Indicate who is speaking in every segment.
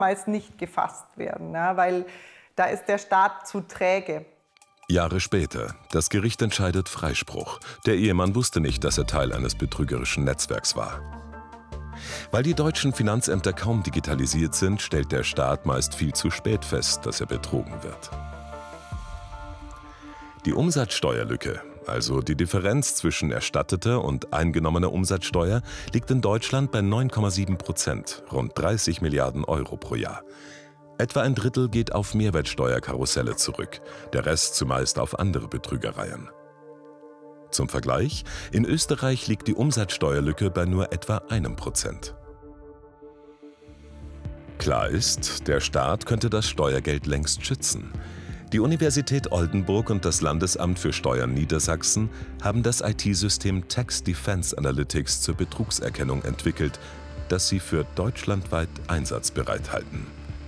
Speaker 1: meist nicht gefasst werden, ja, weil da ist der Staat zu träge.
Speaker 2: Jahre später. Das Gericht entscheidet Freispruch. Der Ehemann wusste nicht, dass er Teil eines betrügerischen Netzwerks war. Weil die deutschen Finanzämter kaum digitalisiert sind, stellt der Staat meist viel zu spät fest, dass er betrogen wird. Die Umsatzsteuerlücke, also die Differenz zwischen erstatteter und eingenommener Umsatzsteuer, liegt in Deutschland bei 9,7%, rund 30 Milliarden Euro pro Jahr. Etwa ein Drittel geht auf Mehrwertsteuerkarusselle zurück, der Rest zumeist auf andere Betrügereien. Zum Vergleich, in Österreich liegt die Umsatzsteuerlücke bei nur etwa 1%. Klar ist, der Staat könnte das Steuergeld längst schützen. Die Universität Oldenburg und das Landesamt für Steuern Niedersachsen haben das IT-System Tax Defense Analytics zur Betrugserkennung entwickelt, das sie für deutschlandweit einsatzbereit halten.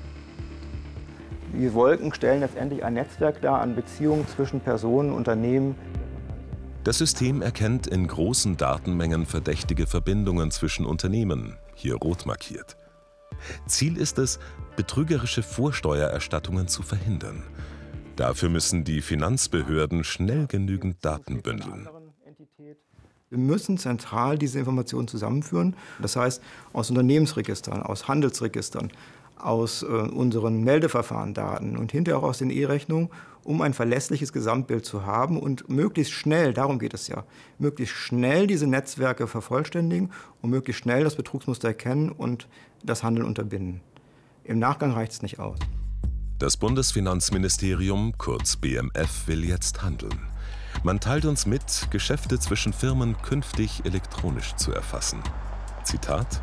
Speaker 3: Die Wolken stellen letztendlich ein Netzwerk dar an Beziehungen zwischen Personen, Unternehmen.
Speaker 2: Das System erkennt in großen Datenmengen verdächtige Verbindungen zwischen Unternehmen, hier rot markiert. Ziel ist es, betrügerische Vorsteuererstattungen zu verhindern. Dafür müssen die Finanzbehörden schnell genügend Daten bündeln.
Speaker 3: Wir müssen zentral diese Informationen zusammenführen. Das heißt, aus Unternehmensregistern, aus Handelsregistern, aus unseren Meldeverfahrendaten und hinterher auch aus den E-Rechnungen, um ein verlässliches Gesamtbild zu haben und möglichst schnell, darum geht es ja, möglichst schnell diese Netzwerke vervollständigen und möglichst schnell das Betrugsmuster erkennen und das Handeln unterbinden. Im Nachgang reicht es nicht aus.
Speaker 2: Das Bundesfinanzministerium, kurz BMF, will jetzt handeln. Man teilt uns mit, Geschäfte zwischen Firmen künftig elektronisch zu erfassen. Zitat: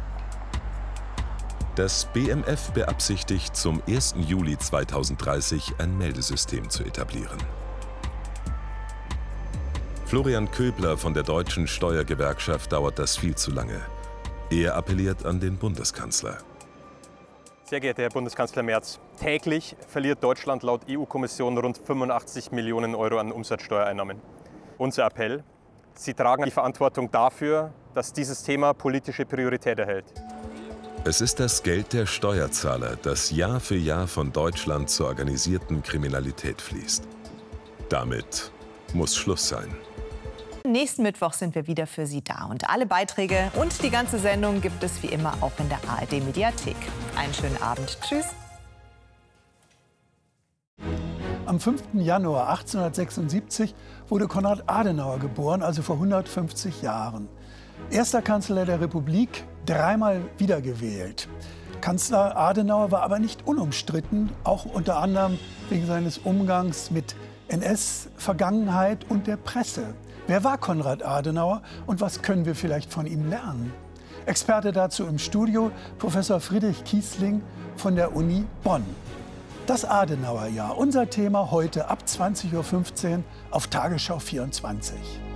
Speaker 2: Das BMF beabsichtigt, zum 1. Juli 2030 ein Meldesystem zu etablieren. Florian Köbler von der Deutschen Steuergewerkschaft dauert das viel zu lange. Er appelliert an den Bundeskanzler.
Speaker 4: Sehr geehrter Herr Bundeskanzler Merz, täglich verliert Deutschland laut EU-Kommission rund 85 Millionen Euro an Umsatzsteuereinnahmen. Unser Appell: Sie tragen die Verantwortung dafür, dass dieses Thema politische Priorität erhält.
Speaker 2: Es ist das Geld der Steuerzahler, das Jahr für Jahr von Deutschland zur organisierten Kriminalität fließt. Damit muss Schluss sein.
Speaker 5: Nächsten Mittwoch sind wir wieder für Sie da. Und alle Beiträge und die ganze Sendung gibt es wie immer auch in der ARD-Mediathek. Einen schönen Abend. Tschüss.
Speaker 6: Am 5. Januar 1876 wurde Konrad Adenauer geboren, also vor 150 Jahren. Erster Kanzler der Republik, dreimal wiedergewählt. Kanzler Adenauer war aber nicht unumstritten, auch unter anderem wegen seines Umgangs mit NS-Vergangenheit und der Presse. Wer war Konrad Adenauer und was können wir vielleicht von ihm lernen? Experte dazu im Studio, Professor Friedrich Kiesling von der Uni Bonn. Das Adenauerjahr, unser Thema heute ab 20:15 Uhr auf Tagesschau 24.